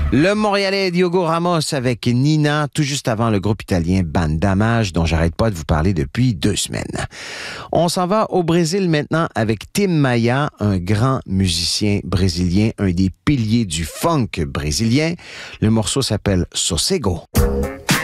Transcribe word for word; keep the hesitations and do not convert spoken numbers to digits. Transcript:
Le Montréalais Diogo Ramos avec Nina, tout juste avant le groupe italien Bandamage, dont j'arrête pas de vous parler depuis deux semaines. On s'en va au Brésil maintenant avec Tim Maia, un grand musicien brésilien, un des piliers du funk brésilien. Le morceau s'appelle Sossego.